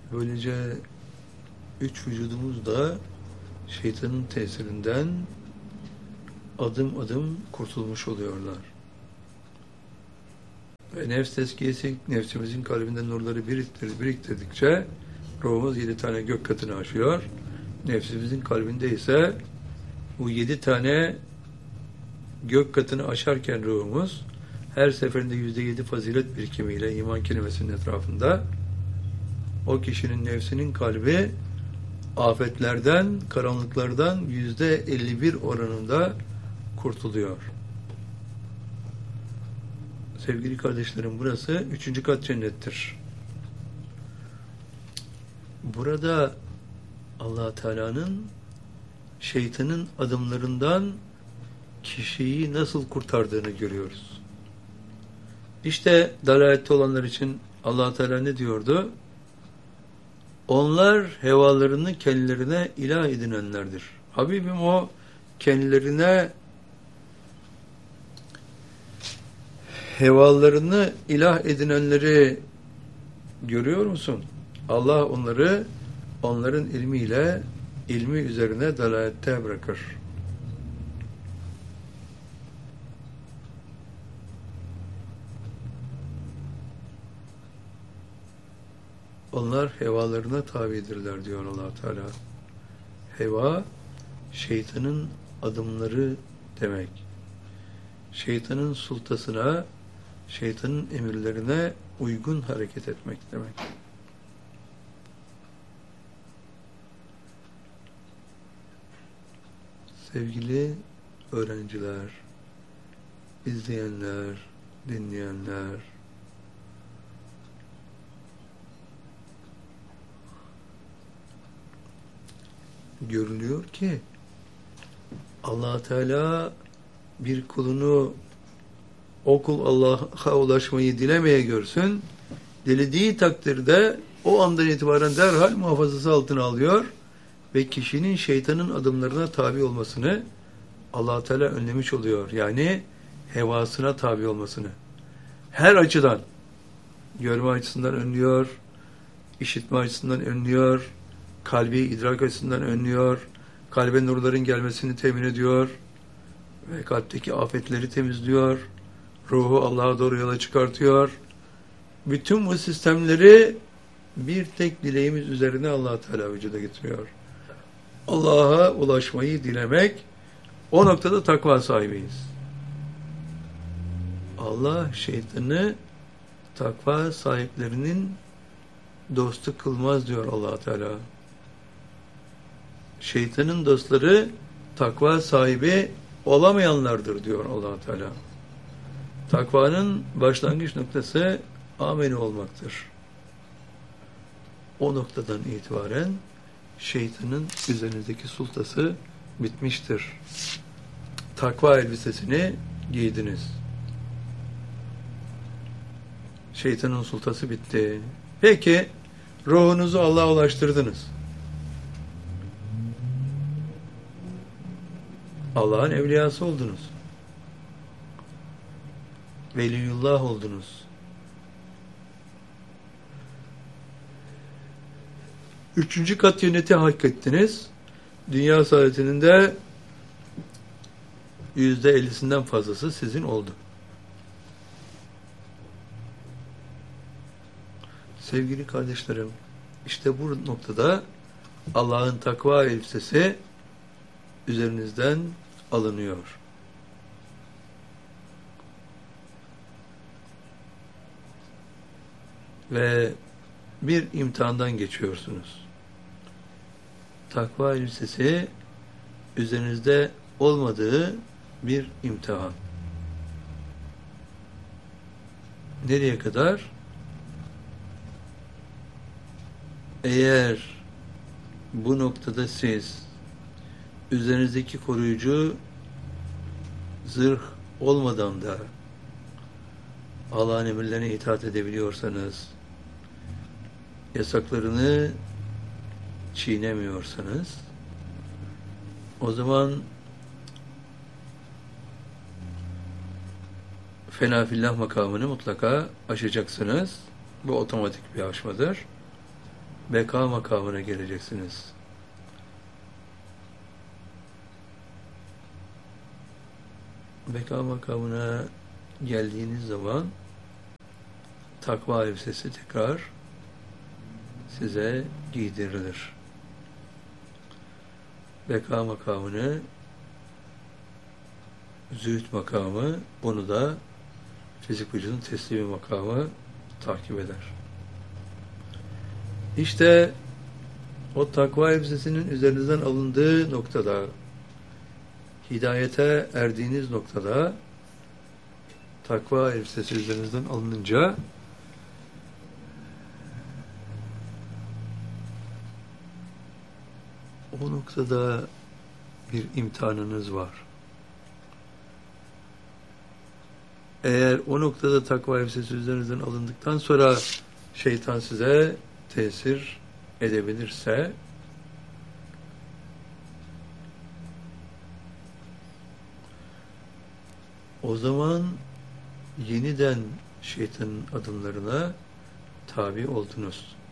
Böylece üç vücudumuz da şeytanın tesirinden adım adım kurtulmuş oluyorlar. Ve nefs tezkiyesi, nefsimizin kalbinde nurları biriktirdikçe ruhumuz 7 tane gök katını aşıyor. Nefsimizin kalbinde ise bu 7 tane gök katını aşarken ruhumuz her seferinde %7 fazilet birikimiyle iman kelimesinin etrafında o kişinin nefsinin kalbi afetlerden, karanlıklardan %51 oranında kurtuluyor. Sevgili kardeşlerim, burası 3. kat cennettir. Burada Allah Teala'nın şeytanın adımlarından kişiyi nasıl kurtardığını görüyoruz. İşte dalalette olanlar için Allah Teala ne diyordu? Onlar hevalarını kendilerine ilah edinenlerdir. Habibim, o kendilerine hevalarını ilah edinenleri görüyor musun? Allah onları onların ilmiyle, ilmi üzerine dalalette bırakır. Onlar hevalarına tabidirler diyor Allah Teala. Heva, şeytanın adımları demek. Şeytanın sultasına, şeytanın emirlerine uygun hareket etmek demek. Sevgili öğrenciler, izleyenler, dinleyenler, görülüyor ki Allah Teala bir kulunu, o kul Allah'a ulaşmayı dilemeye görsün, dilediği takdirde o andan itibaren derhal muhafazası altına alıyor ve kişinin şeytanın adımlarına tabi olmasını Allah Teala önlemiş oluyor. Yani hevasına tabi olmasını. Her açıdan, görme açısından önlüyor, işitme açısından önlüyor, kalbi idrak açısından önlüyor, kalbe nurların gelmesini temin ediyor ve kalpteki afetleri temizliyor, ruhu Allah'a doğru yola çıkartıyor. Bütün bu sistemleri bir tek dileğimiz üzerine Allah Teala vücuda getiriyor. Allah'a ulaşmayı dilemek, o noktada takva sahibiyiz. Allah şeytanı takva sahiplerinin dostu kılmaz diyor Allah Teala. Şeytanın dostları takva sahibi olamayanlardır diyor Allah Teala. Takvanın başlangıç noktası ameli olmaktır. O noktadan itibaren şeytanın üzerinizdeki sultası bitmiştir. Takva elbisesini giydiniz. Şeytanın sultası bitti. Peki, ruhunuzu Allah'a ulaştırdınız. Allah'ın evliyası oldunuz. Veliyullah oldunuz. Üçüncü kat cenneti hak ettiniz. Dünya saadetinin de %50'sinden fazlası sizin oldu. Sevgili kardeşlerim, işte bu noktada Allah'ın takva elbisesi üzerinizden alınıyor. Ve bir imtihandan geçiyorsunuz. Takva elbisesi üzerinizde olmadığı bir imtihan. Nereye kadar? Eğer bu noktada siz üzerinizdeki koruyucu zırh olmadan da Allah'ın emirlerine itaat edebiliyorsanız, yasaklarını çiğnemiyorsanız, o zaman fena fillah makamını mutlaka aşacaksınız. Bu otomatik bir aşmadır. beka makamına geleceksiniz. Beka makamına geldiğiniz zaman takva elbisesi tekrar size giydirilir. Beka makamını, zühd makamı, bunu da fizik vücudun teslimi makamı takip eder. İşte o takva elbisesinin üzerinizden alındığı noktada, hidayete erdiğiniz noktada, takva elbisesi üzerinizden alınınca o noktada bir imtihanınız var. Eğer o noktada takva elbisesi üzerinizden alındıktan sonra şeytan size tesir edebilirse, o zaman yeniden şeytanın adımlarına tabi oldunuz.